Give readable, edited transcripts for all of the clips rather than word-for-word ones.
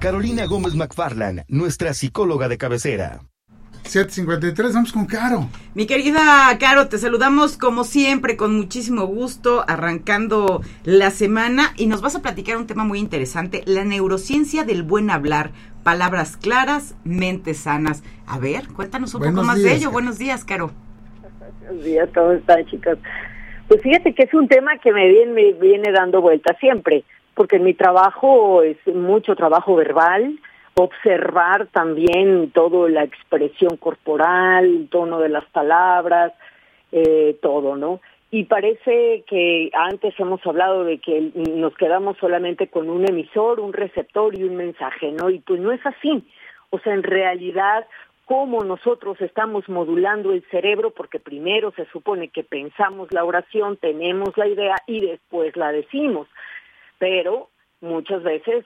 Carolina Gómez McFarland, nuestra psicóloga de cabecera. 7:53, vamos con Caro. Mi querida Caro, te saludamos como siempre, con muchísimo gusto, arrancando la semana, y nos vas a platicar un tema muy interesante, la neurociencia del buen hablar, palabras claras, mentes sanas. A ver, cuéntanos un poco más de ello. Buenos días, Caro. Buenos días, ¿cómo están, chicas? Pues fíjate que es un tema que me viene dando vuelta siempre, porque en mi trabajo es mucho trabajo verbal, observar también toda la expresión corporal, el tono de las palabras, todo, ¿no? Y parece que antes hemos hablado de que nos quedamos solamente con un emisor, un receptor y un mensaje, ¿no? Y pues no es así. O sea, en realidad, cómo nosotros estamos modulando el cerebro, porque primero se supone que pensamos la oración, tenemos la idea y después la decimos. Pero muchas veces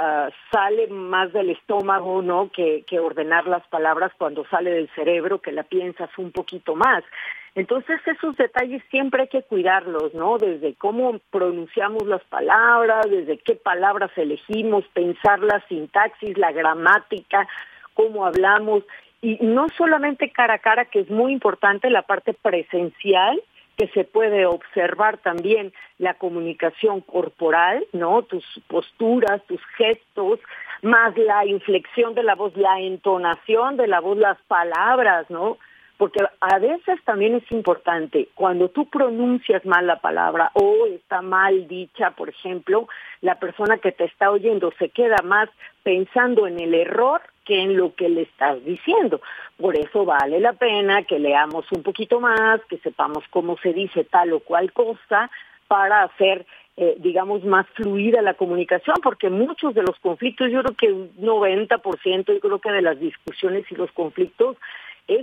sale más del estómago, ¿no?, que ordenar las palabras cuando sale del cerebro, que la piensas un poquito más. Entonces esos detalles siempre hay que cuidarlos, ¿no? Desde cómo pronunciamos las palabras, desde qué palabras elegimos, pensar la sintaxis, la gramática, cómo hablamos, y no solamente cara a cara, que es muy importante la parte presencial, que se puede observar también la comunicación corporal, ¿no? Tus posturas, tus gestos, más la inflexión de la voz, la entonación de la voz, las palabras, ¿no? Porque a veces también es importante, cuando tú pronuncias mal la palabra o está mal dicha, por ejemplo, la persona que te está oyendo se queda más pensando en el error que en lo que le estás diciendo. Por eso vale la pena que leamos un poquito más, que sepamos cómo se dice tal o cual cosa, para hacer, digamos, más fluida la comunicación, porque muchos de los conflictos, yo creo que un 90%, yo creo que de las discusiones y los conflictos es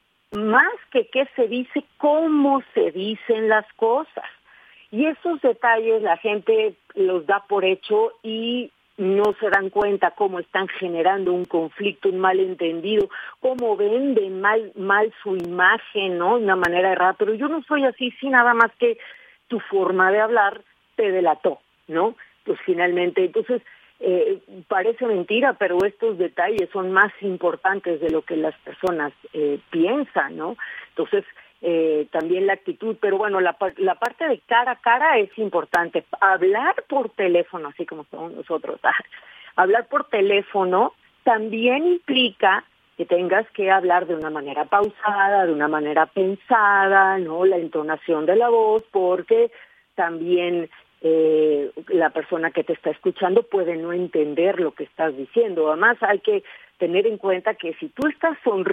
más que qué se dice, cómo se dicen las cosas. Y esos detalles la gente los da por hecho y no se dan cuenta cómo están generando un conflicto, un malentendido, cómo venden mal su imagen, ¿no? De una manera errada. Pero yo no soy así, sí, nada más que tu forma de hablar te delató, ¿no? Pues finalmente, entonces, parece mentira, pero estos detalles son más importantes de lo que las personas piensan, ¿no? Entonces, también la actitud, pero bueno, la parte de cara a cara es importante. Hablar por teléfono, así como somos nosotros, hablar por teléfono también implica que tengas que hablar de una manera pausada, de una manera pensada, ¿no? La entonación de la voz, porque también la persona que te está escuchando puede no entender lo que estás diciendo. Además, hay que tener en cuenta que si tú estás sonriendo,